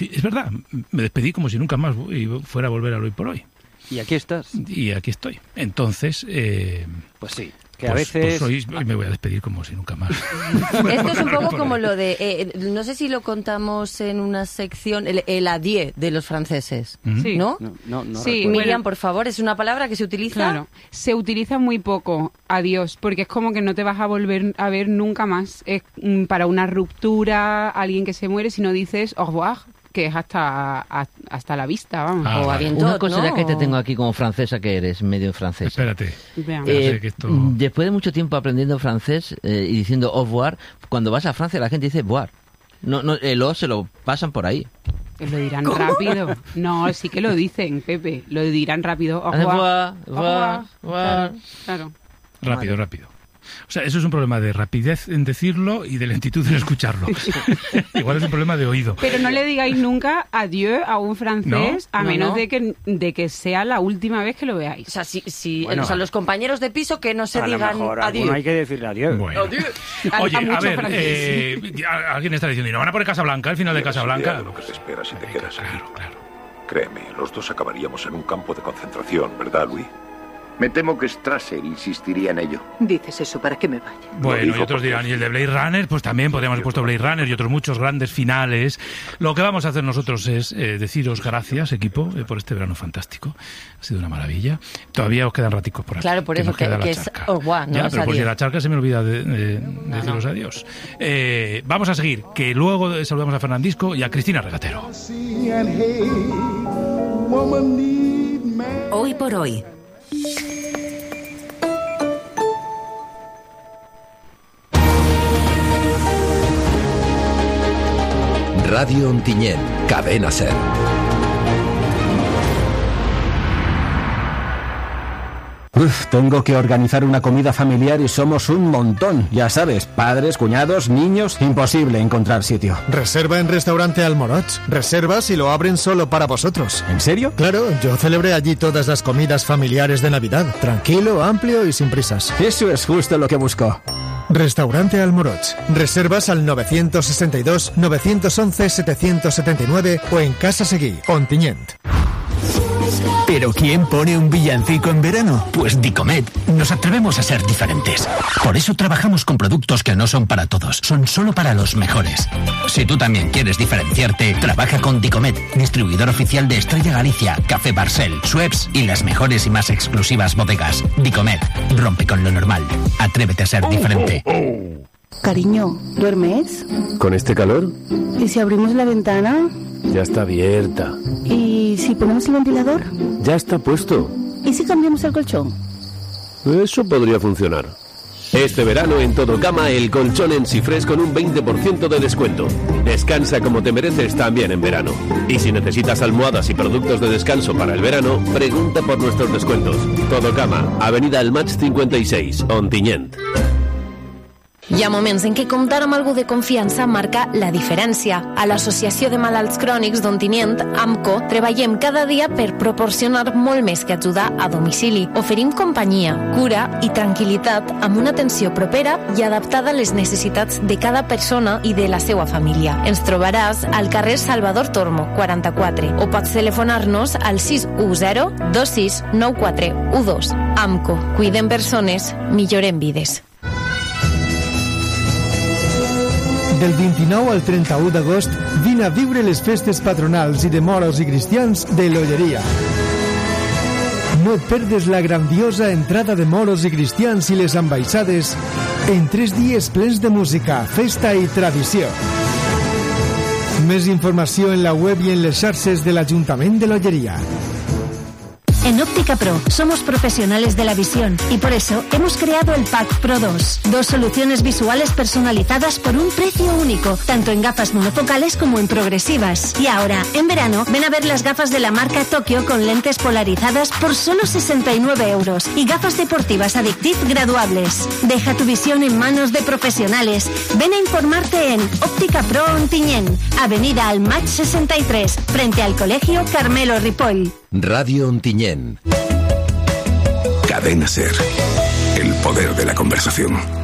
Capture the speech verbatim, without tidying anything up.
es verdad, me despedí como si nunca más fuera a volver al Hoy por Hoy. Y aquí estás. Y aquí estoy. Entonces... Eh, pues sí. Que pues, a veces... Pues hoy me voy a despedir como si nunca más. Esto es un poco como lo de... Eh, no sé si lo contamos en una sección, el, el adieu de los franceses, sí. ¿no? No, no, no sí, Miriam, bueno, por favor, es una palabra que se utiliza... Claro, se utiliza muy poco, adiós, porque es como que no te vas a volver a ver nunca más. Es mm, para una ruptura, alguien que se muere, si no dices au revoir, que es hasta, a, hasta la vista, vamos. Ah, o vale. aviento, Una cosa ¿no? ya que te tengo aquí como francesa, que eres medio francesa. Espérate. Veamos. Ya Eh, sé que esto... Después de mucho tiempo aprendiendo francés eh, y diciendo au revoir, cuando vas a Francia la gente dice voir. No, no, el o se lo pasan por ahí. Lo dirán rápido. No, sí que lo dicen, Pepe. Lo dirán rápido. Au Au revoir. revoir, Au voir, revoir. voir. Claro, claro. Rápido, rápido. O sea, eso es un problema de rapidez en decirlo y de lentitud en escucharlo. Igual es un problema de oído. Pero no le digáis nunca adiós a un francés, ¿No? a No, menos no. de que de que sea la última vez que lo veáis. O sea, si, si, Bueno. o sea, los compañeros de piso que no se a lo digan mejor a adiós. alguno hay que decirle adiós. Bueno. A- Oye, a a, mucho ver, francés. eh, ya alguien está diciendo, ¿y no van a poner Casablanca, el final de Casablanca? Lo que te espera si te quedas aquí. Claro, claro. Créeme, los dos acabaríamos en un campo de concentración, ¿verdad, Louis? Me temo que Strasser insistiría en ello. Dices eso para que me vaya. Bueno, digo y otros porque dirán, y el de Blade Runner, pues también podríamos haber puesto Blade Runner y otros muchos grandes finales. Lo que vamos a hacer nosotros es eh, deciros gracias, equipo, eh, por este verano fantástico. Ha sido una maravilla. Todavía os quedan raticos por aquí. Claro, por eso nos que- queda la que es charca. au revoir, no Ya, es pero por adiós. si la charca se me olvida de, de- de deciros adiós. Eh, vamos a seguir, que luego saludamos a Fernandisco y a Cristina Regatero. Hoy por hoy. Radio Ontinyent, Cadena Ser. Uf, tengo que organizar una comida familiar y somos un montón. Ya sabes, padres, cuñados, niños, imposible encontrar sitio. Reserva en Restaurante Almoroch. Reservas y lo abren solo para vosotros. ¿En serio? Claro, yo celebré allí todas las comidas familiares de Navidad. Tranquilo, amplio y sin prisas. Eso es justo lo que busco. Restaurante Almoroch. Reservas al nueve sesenta y dos, nueve once, setecientos setenta y nueve o en Casa Seguí, Ontinyent. ¿Pero quién pone un villancico en verano? Pues Dicomet. Nos atrevemos a ser diferentes. Por eso trabajamos con productos que no son para todos, son solo para los mejores. Si tú también quieres diferenciarte, trabaja con Dicomet, distribuidor oficial de Estrella Galicia, Café Barcel, Schweppes y las mejores y más exclusivas bodegas. Dicomet, rompe con lo normal. Atrévete a ser diferente. Cariño, ¿duermes? ¿Con este calor? ¿Y si abrimos la ventana? Ya está abierta. ¿Y si ponemos el ventilador? Ya está puesto. ¿Y si cambiamos el colchón? Eso podría funcionar. Este verano en Todo Cama, el colchón en Sifres con un veinte por ciento de descuento. Descansa como te mereces también en verano. Y si necesitas almohadas y productos de descanso para el verano, pregunta por nuestros descuentos. Todo Cama, Avenida El Match cincuenta y seis, Ontinyent. Hi ha moments en què comptar amb algú de confiança marca la diferència. A l'Associació de Malalts Crònics d'Ontinyent, AMCO, treballem cada dia per proporcionar molt més que ajudar a domicili. Oferim companyia, cura i tranquil·litat amb una atenció propera i adaptada a les necessitats de cada persona i de la seva família. Ens trobaràs al carrer Salvador Tormo, quaranta-quatre, o pots telefonar-nos al sis u zero dos sis nou quatre u dos. AMCO. Cuidem persones, millorem vides. Del vint-i-nou al trenta-u d'agost, vine a viure les festes patronals i de moros i cristians de l'Olleria. No et perdes la grandiosa entrada de moros i cristians i les ambaixades en tres dies plens de música, festa i tradició. Més informació en la web i en les xarxes de l'Ajuntament de l'Olleria. En Óptica Pro somos profesionales de la visión y por eso hemos creado el Pack Pro dos. Dos soluciones visuales personalizadas por un precio único, tanto en gafas monofocales como en progresivas. Y ahora, en verano, ven a ver las gafas de la marca Tokio con lentes polarizadas por solo sesenta y nueve euros y gafas deportivas Addictive graduables. Deja tu visión en manos de profesionales. Ven a informarte en Óptica Pro Ontinyent, Avenida Al Match sesenta y tres, frente al Colegio Carmelo Ripoll. Radio Ontinyent. Cadena Ser. El poder de la conversación.